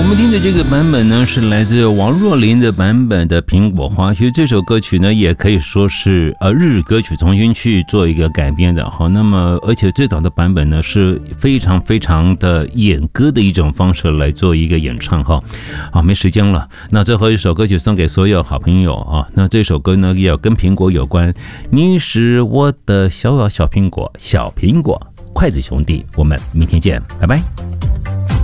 们听的这个版本呢，是来自王若琳的版本的《苹果花》。其实这首歌曲呢，也可以说是日语歌曲重新去做一个改编的。好，那么而且最早的版本呢，是非常非常的演歌的一种方式来做一个演唱哈。好，没时间了，那最后一首歌曲送给所有好朋友啊。那这首歌呢，也跟苹果有关。你是我的小苹果，筷子兄弟。我们明天见，拜拜。